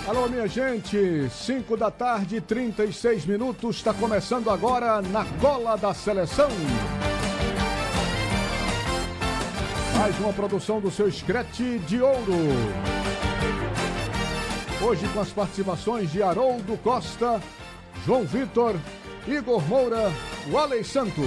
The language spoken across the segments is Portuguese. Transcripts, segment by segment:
Alô, minha gente, 5 da tarde, 36 minutos, está começando agora Na Cola da Seleção. Mais uma produção do seu Scratch de Ouro. Hoje com as participações de Haroldo Costa, João Vitor, Igor Moura, Walley Santos.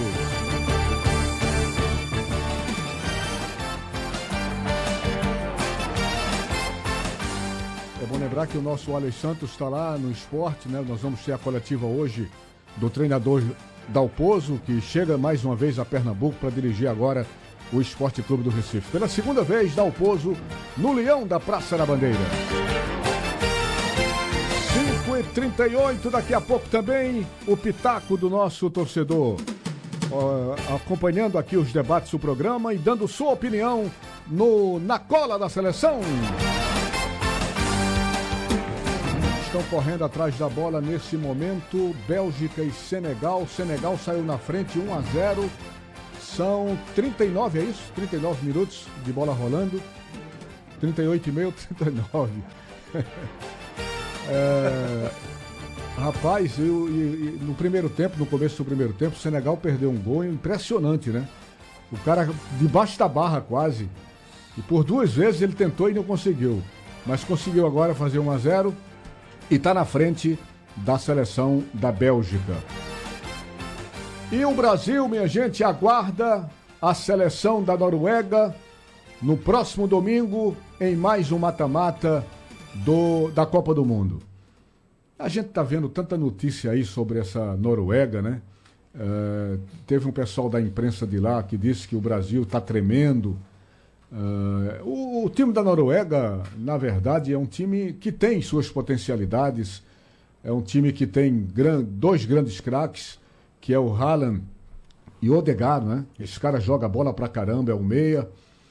É bom lembrar que o nosso Walley Santos está lá no esporte, né? Nós vamos ter a coletiva hoje do treinador Dalpozo, que chega mais uma vez a Pernambuco para dirigir agora o Esporte Clube do Recife. Pela segunda vez, Dalpozo no Leão da Praça da Bandeira. 5h38, daqui a pouco também o pitaco do nosso torcedor. Acompanhando aqui os debates do programa e dando sua opinião Na Cola da Seleção. Estão correndo atrás da bola nesse momento, Bélgica e Senegal. Senegal saiu na frente 1-0. São 39, é isso? 39 minutos de bola rolando. 38,5, 39. Rapaz, no primeiro tempo, no começo do primeiro tempo, o Senegal perdeu um gol impressionante, né? O cara debaixo da barra quase. E por duas vezes ele tentou e não conseguiu. Mas conseguiu agora fazer 1-0. E está na frente da seleção da Bélgica. E o Brasil, minha gente, aguarda a seleção da Noruega no próximo domingo em mais um mata-mata da Copa do Mundo. A gente está vendo tanta notícia aí sobre essa Noruega, né? Teve um pessoal da imprensa de lá que disse que o Brasil está tremendo. O time da Noruega, na verdade, é um time que tem suas potencialidades. É um time que tem dois grandes craques, que é o Haaland e o Odegaard, né? Esse cara joga bola pra caramba, é o meia.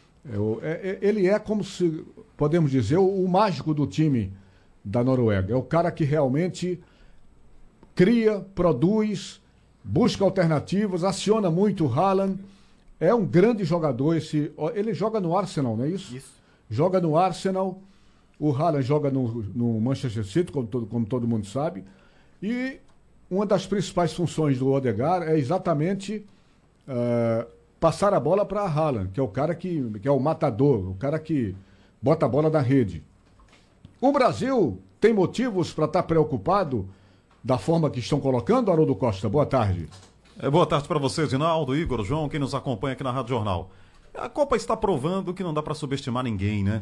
Ele é como se, podemos dizer, o mágico do time da Noruega. É o cara que realmente cria, produz, busca alternativas, aciona muito o Haaland. É um grande jogador ele joga no Arsenal, não é isso? Isso. Joga no Arsenal, o Haaland joga no Manchester City, como todo mundo sabe, e uma das principais funções do Odegaard é exatamente passar a bola para Haaland, que é o cara que é o matador, o cara que bota a bola na rede. O Brasil tem motivos para estar preocupado da forma que estão colocando, Haroldo Costa? Boa tarde. Boa tarde para vocês, Rinaldo, Igor, João, quem nos acompanha aqui na Rádio Jornal. A Copa está provando que não dá para subestimar ninguém, né?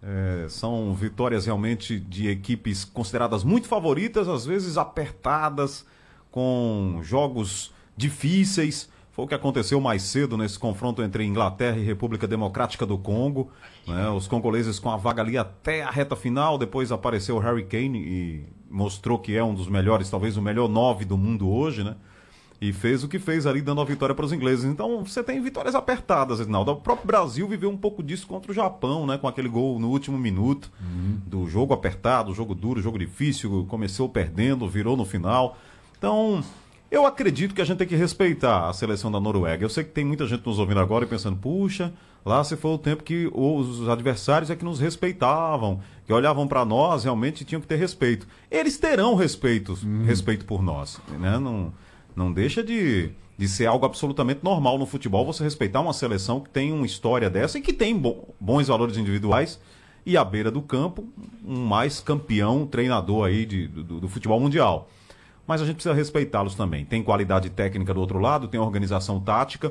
São vitórias realmente de equipes consideradas muito favoritas, às vezes apertadas, com jogos difíceis. Foi o que aconteceu mais cedo nesse confronto entre Inglaterra e República Democrática do Congo, né? Os congoleses com a vaga ali até a reta final, depois apareceu o Harry Kane e mostrou que é um dos melhores, talvez o melhor 9 do mundo hoje, né? E fez o que fez ali, dando a vitória para os ingleses. Então, você tem vitórias apertadas, Rinaldo. O próprio Brasil viveu um pouco disso contra o Japão, né? Com aquele gol no último minuto, do jogo apertado, jogo duro, jogo difícil. Começou perdendo, virou no final. Então, eu acredito que a gente tem que respeitar a seleção da Noruega. Eu sei que tem muita gente nos ouvindo agora e pensando, puxa, lá se foi o tempo que os adversários é que nos respeitavam, que olhavam para nós, realmente tinham que ter respeito. Eles terão respeito por nós, né? Não deixa de ser algo absolutamente normal no futebol você respeitar uma seleção que tem uma história dessa e que tem bons valores individuais e à beira do campo um mais campeão treinador aí do futebol mundial. Mas a gente precisa respeitá-los também. Tem qualidade técnica do outro lado, tem organização tática,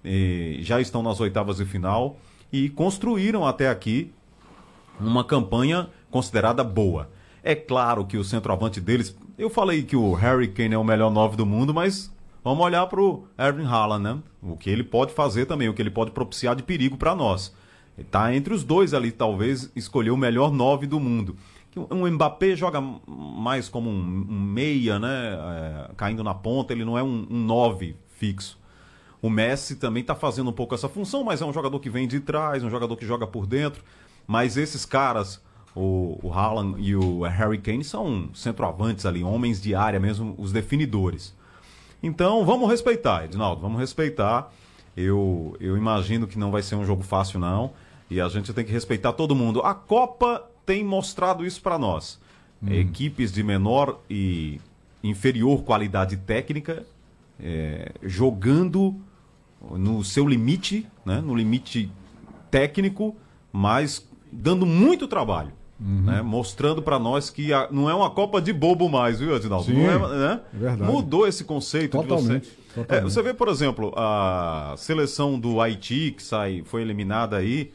já estão nas oitavas de final e construíram até aqui uma campanha considerada boa. É claro que o centroavante deles... Eu falei que o Harry Kane é o melhor 9 do mundo, mas vamos olhar para o Erling Haaland, né? O que ele pode fazer também, o que ele pode propiciar de perigo para nós. Ele está entre os dois ali, talvez, escolher o melhor 9 do mundo. O Mbappé joga mais como um meia, né? Caindo na ponta, ele não é um 9 fixo. O Messi também está fazendo um pouco essa função, mas é um jogador que vem de trás, um jogador que joga por dentro. Mas esses caras... O Haaland e o Harry Kane são centroavantes ali, homens de área mesmo, os definidores. Então, vamos respeitar, Edinaldo, vamos respeitar. Eu imagino que não vai ser um jogo fácil, não. E a gente tem que respeitar todo mundo. A Copa tem mostrado isso para nós. Equipes de menor e inferior qualidade técnica jogando no seu limite, né? No limite técnico, mas dando muito trabalho. Né? Mostrando para nós que não é uma Copa de bobo mais, viu, Adinaldo? Sim, não né? É verdade. Mudou esse conceito. Totalmente. Você vê, por exemplo, a seleção do Haiti, que foi eliminada aí.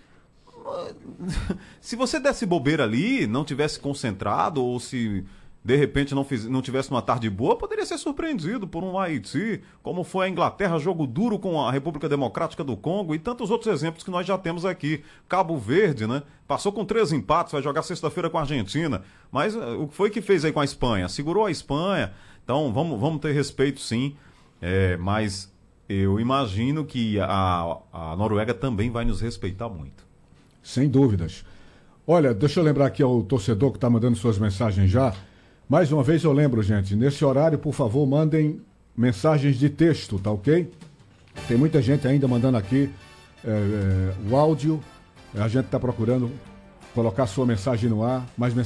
Se você desse bobeira ali, não tivesse concentrado, ou se de repente não tivesse uma tarde boa, poderia ser surpreendido por um Haiti, como foi a Inglaterra, jogo duro com a República Democrática do Congo e tantos outros exemplos que nós já temos aqui. Cabo Verde, né? Passou com 3 empates, vai jogar sexta-feira com a Argentina. Mas o que foi que fez aí com a Espanha? Segurou a Espanha. Então vamos ter respeito, sim. Mas eu imagino que a Noruega também vai nos respeitar muito. Sem dúvidas. Olha, deixa eu lembrar aqui ao torcedor que está mandando suas mensagens já. Mais uma vez eu lembro, gente, nesse horário, por favor, mandem mensagens de texto, tá ok? Tem muita gente ainda mandando aqui o áudio. A gente está procurando colocar sua mensagem no ar, mas